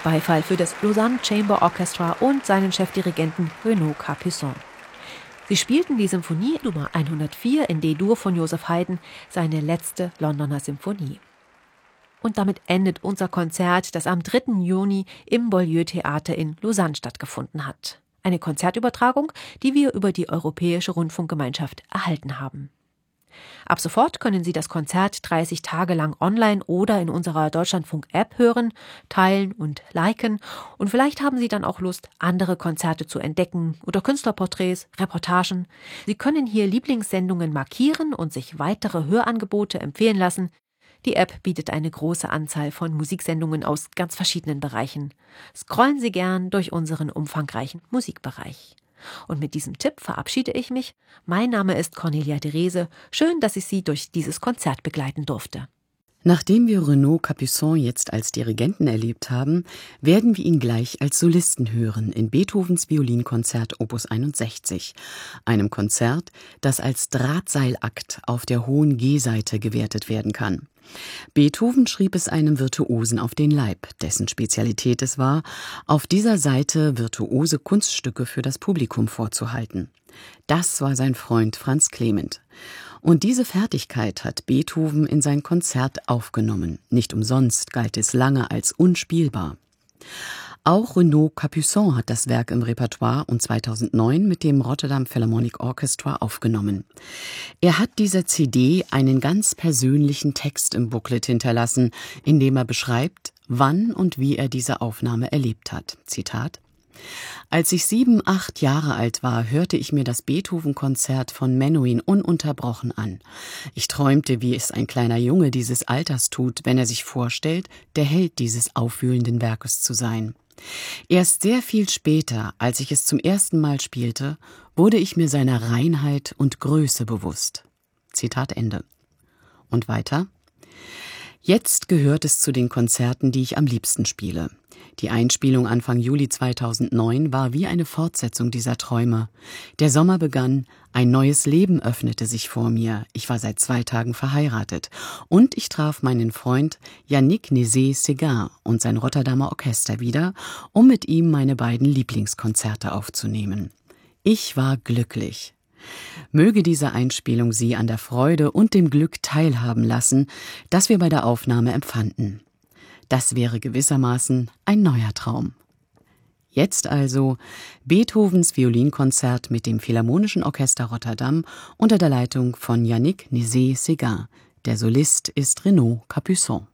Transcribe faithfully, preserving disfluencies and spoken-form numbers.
Beifall für das Lausanne Chamber Orchestra und seinen Chefdirigenten Renaud Capuçon. Sie spielten die Symphonie Nummer hundertvier in D-Dur von Joseph Haydn, seine letzte Londoner Symphonie. Und damit endet unser Konzert, das am dritten Juni im Beaulieu-Theater in Lausanne stattgefunden hat. Eine Konzertübertragung, die wir über die Europäische Rundfunkgemeinschaft erhalten haben. Ab sofort können Sie das Konzert dreißig Tage lang online oder in unserer Deutschlandfunk-App hören, teilen und liken. Und vielleicht haben Sie dann auch Lust, andere Konzerte zu entdecken oder Künstlerporträts, Reportagen. Sie können hier Lieblingssendungen markieren und sich weitere Hörangebote empfehlen lassen. Die App bietet eine große Anzahl von Musiksendungen aus ganz verschiedenen Bereichen. Scrollen Sie gern durch unseren umfangreichen Musikbereich. Und mit diesem Tipp verabschiede ich mich. Mein Name ist Cornelia Therese. Schön, dass ich Sie durch dieses Konzert begleiten durfte. Nachdem wir Renaud Capuçon jetzt als Dirigenten erlebt haben, werden wir ihn gleich als Solisten hören in Beethovens Violinkonzert Opus einundsechzig, einem Konzert, das als Drahtseilakt auf der hohen G-Seite gewertet werden kann. Beethoven schrieb es einem Virtuosen auf den Leib, dessen Spezialität es war, auf dieser Seite virtuose Kunststücke für das Publikum vorzuhalten. Das war sein Freund Franz Clement. Und diese Fertigkeit hat Beethoven in sein Konzert aufgenommen. Nicht umsonst galt es lange als unspielbar. Auch Renaud Capuçon hat das Werk im Repertoire und zweitausendneun mit dem Rotterdam Philharmonic Orchestra aufgenommen. Er hat dieser C D einen ganz persönlichen Text im Booklet hinterlassen, in dem er beschreibt, wann und wie er diese Aufnahme erlebt hat. Zitat: Als ich sieben, acht Jahre alt war, hörte ich mir das Beethoven-Konzert von Menuhin ununterbrochen an. Ich träumte, wie es ein kleiner Junge dieses Alters tut, wenn er sich vorstellt, der Held dieses aufwühlenden Werkes zu sein. Erst sehr viel später, als ich es zum ersten Mal spielte, wurde ich mir seiner Reinheit und Größe bewusst. Zitat Ende. Und weiter: Jetzt gehört es zu den Konzerten, die ich am liebsten spiele. Die Einspielung Anfang Juli zweitausendneun war wie eine Fortsetzung dieser Träume. Der Sommer begann, ein neues Leben öffnete sich vor mir. Ich war seit zwei Tagen verheiratet. Und ich traf meinen Freund Yannick Nézet-Séguin und sein Rotterdamer Orchester wieder, um mit ihm meine beiden Lieblingskonzerte aufzunehmen. Ich war glücklich. Möge diese Einspielung Sie an der Freude und dem Glück teilhaben lassen, das wir bei der Aufnahme empfanden. Das wäre gewissermaßen ein neuer Traum. Jetzt also Beethovens Violinkonzert mit dem Philharmonischen Orchester Rotterdam unter der Leitung von Yannick Nézet-Séguin. Der Solist ist Renaud Capuçon.